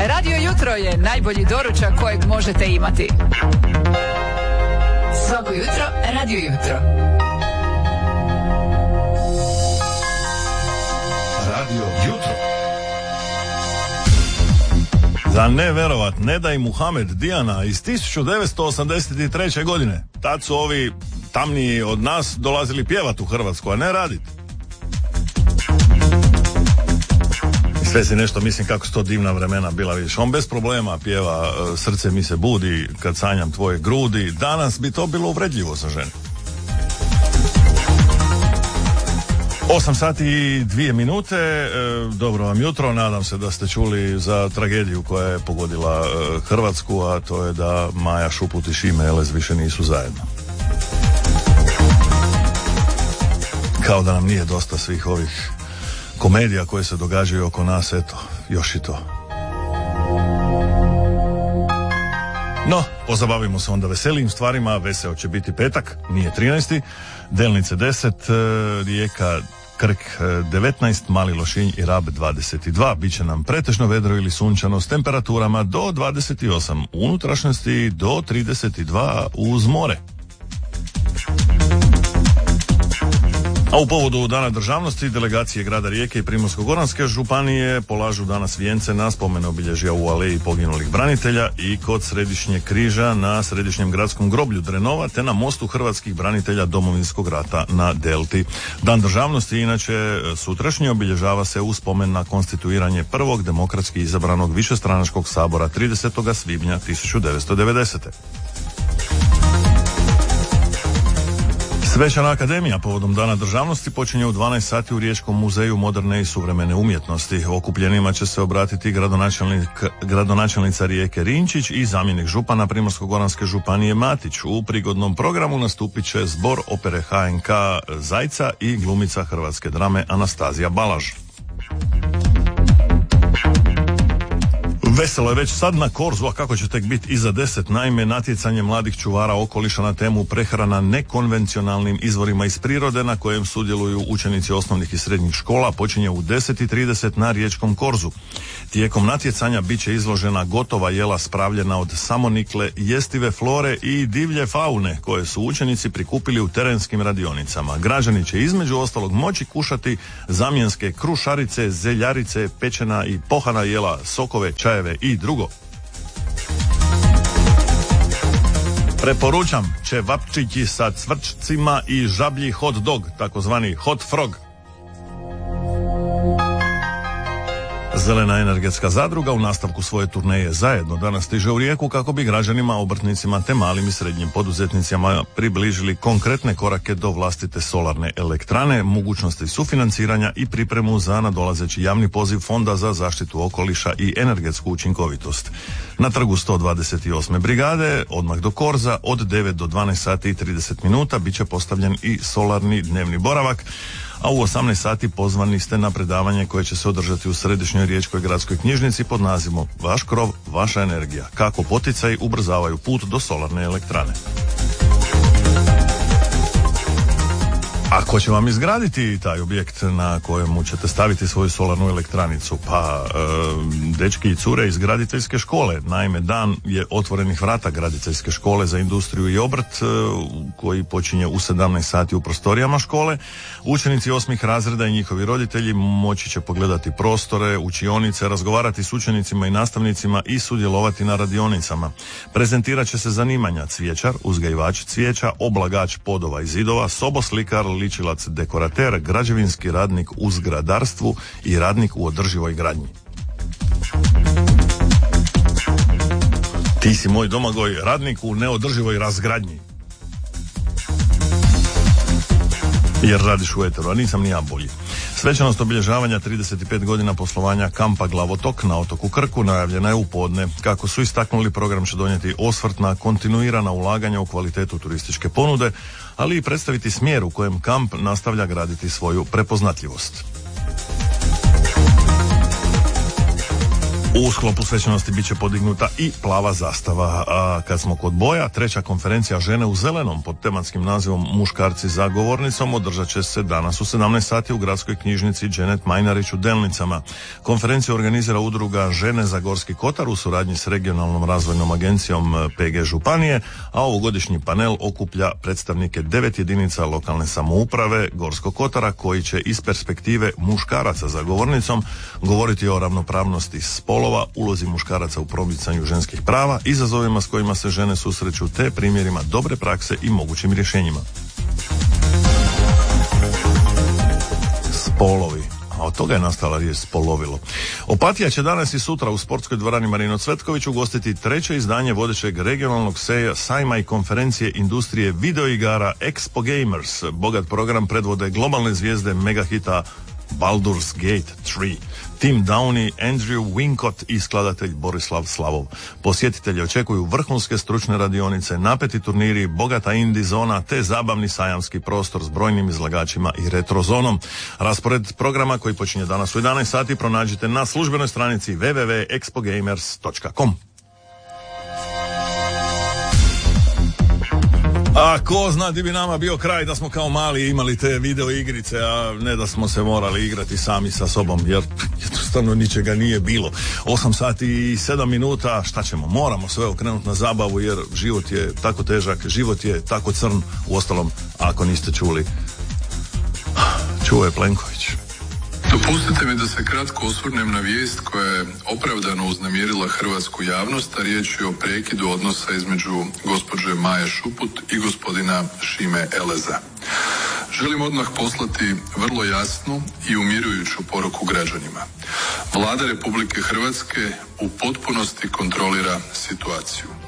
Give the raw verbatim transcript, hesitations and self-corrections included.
Radio Jutro je najbolji doručak kojeg možete imati. Svako jutro, Radio Jutro. Radio Jutro. Za ne verovat, Neda i Muhamed Dijana iz tisuću devetsto osamdeset treće. godine. Tad su ovi tamniji od nas dolazili pjevat u Hrvatsku, a ne radit. I sve si nešto, mislim kako su to divna vremena bila, vidiš. On bez problema pjeva Srce mi se budi kad sanjam tvoje grudi. Danas bi to bilo uvredljivo za ženu. Osam sati i dvije minute, e, dobro vam jutro, nadam se da ste čuli za tragediju koja je pogodila e, Hrvatsku, a to je da Maja Šuput i Šime Elez više nisu zajedno. Kao da nam nije dosta svih ovih komedija koje se događaju oko nas, eto, još i to. No, pozabavimo se onda veselim stvarima, veseo će biti petak, nije trinaesti, Delnice deset, Rijeka, Krk devetnaest, Mali Lošinj i Rab dvadeset dva. Biće nam pretežno vedro ili sunčano s temperaturama do dvadeset osam u unutrašnjosti, do trideset dva uz more. A u povodu Dana državnosti delegacije grada Rijeke i Primorsko-goranske županije polažu danas vijence na spomen obilježja u aleji poginulih branitelja i kod Središnjeg križa na Središnjem gradskom groblju Drenova te na mostu hrvatskih branitelja Domovinskog rata na Delti. Dan državnosti inače sutrašnji obilježava se u spomen na konstituiranje prvog demokratski izabranog višestranačkog sabora tridesetog svibnja tisuću devetsto devedesete. Svečana akademija povodom Dana državnosti počinje u dvanaest sati u Riječkom muzeju moderne i suvremene umjetnosti. Okupljenima će se obratiti gradonačelnik, gradonačelnica Rijeke Rinčić i zamjenik župana Primorsko-goranske županije Matić. U prigodnom programu nastupit će zbor opere H N K Zajca i glumica hrvatske drame Anastazija Balaž. Veselo je već sad na Korzu, a kako će tek biti iza deset, naime natjecanje mladih čuvara okoliša na temu prehrana nekonvencionalnim izvorima iz prirode na kojem sudjeluju učenici osnovnih i srednjih škola počinje u deset i trideset na Riječkom Korzu. Tijekom natjecanja bit će izložena gotova jela spravljena od samonikle, jestive flore i divlje faune koje su učenici prikupili u terenskim radionicama. Građani će između ostalog moći kušati zamjenske krušarice, zeljarice, pečena i pohana jela, sokove, čajeve i drugo. Preporučam ćevapčići sa cvrčcima i žablji hot dog, takozvani hot frog. Zelena energetska zadruga u nastavku svoje turneje Zajedno danas stiže u Rijeku kako bi građanima, obrtnicima te malim i srednjim poduzetnicima približili konkretne korake do vlastite solarne elektrane, mogućnosti sufinanciranja i pripremu za nadolazeći javni poziv Fonda za zaštitu okoliša i energetsku učinkovitost. Na trgu sto dvadeset osme brigade, odmah do Korza, od devet do dvanaest sati i trideset minuta bit će postavljen i solarni dnevni boravak, a u osamnaest sati pozvani ste na predavanje koje će se održati u Središnjoj riječkoj gradskoj knjižnici pod nazivom Vaš krov, vaša energija. Kako poticaji ubrzavaju put do solarne elektrane. Ako će vam izgraditi taj objekt na kojemu ćete staviti svoju solarnu elektranicu, pa e, dečki i cure iz graditeljske škole, naime dan je otvorenih vrata graditeljske škole za industriju i obrt e, koji počinje u sedamnaest sati u prostorijama škole. Učenici osmih razreda i njihovi roditelji moći će pogledati prostore, učionice, razgovarati s učenicima i nastavnicima i sudjelovati na radionicama. Prezentirat će se zanimanja cvijećar, uzgajivač cvijeća, oblagač podova i zidova, soboslikar, ličilac dekorater, građevinski radnik u zgradarstvu i radnik u održivoj gradnji. Ti si moj Domagoj, radnik u neodrživoj razgradnji. Jer radiš u eteru, a nisam ni ja bolji. Svečanost obilježavanja trideset pet godina poslovanja kampa Glavotok na otoku Krku najavljena je u podne. Kako su istaknuli, program će donijeti osvrt na kontinuirana ulaganja u kvalitetu turističke ponude, ali i predstaviti smjer u kojem kamp nastavlja graditi svoju prepoznatljivost. U sklopu svečanosti bit će podignuta i plava zastava. A kad smo kod boja, treća konferencija Žene u zelenom pod tematskim nazivom Muškarci za govornicom održat će se danas u sedamnaest sati u gradskoj knjižnici Dženet Majnarić u Delnicama. Konferenciju organizira udruga Žene za Gorski Kotar u suradnji s regionalnom razvojnom agencijom P G Županije, a ovogodišnji panel okuplja predstavnike devet jedinica lokalne samouprave Gorskog Kotara koji će iz perspektive muškaraca za govornicom govoriti o ravnopravnosti spolova, ulozi muškaraca u promicanju ženskih prava, izazovima s kojima se žene susreću te primjerima dobre prakse i mogućim rješenjima. Spolovi. A od toga je nastala riječ spolovilo. Opatija će danas i sutra u sportskoj dvorani Marino Cvetković ugostiti treće izdanje vodećeg regionalnog seja, sajma i konferencije industrije videoigara Expo Gamers. Bogat program predvode globalne zvijezde megahita Baldur's Gate tri, Tim Downey, Andrew Wincott i skladatelj Borislav Slavov. Posjetitelji očekuju vrhunske stručne radionice, napeti turniri, bogata indie zona te zabavni sajamski prostor s brojnim izlagačima i retro zonom. Raspored programa koji počinje danas u jedanaest sati pronađite na službenoj stranici w w w dot expo gamers dot com. A ko zna di bi nama bio kraj da smo kao mali imali te video igrice, a ne da smo se morali igrati sami sa sobom, jer jednostavno ničega nije bilo. osam sati i sedam minuta, šta ćemo? Moramo sve okrenuti na zabavu, jer život je tako težak, život je tako crn. Uostalom, ako niste čuli, čuo je Plenković. Dopustite mi da se kratko osvrnem na vijest koja je opravdano uznemirila hrvatsku javnost, a riječ je o prekidu odnosa između gospođe Maje Šuput i gospodina Šime Eleza. Želim odmah poslati vrlo jasnu i umirujuću poruku građanima. Vlada Republike Hrvatske u potpunosti kontrolira situaciju.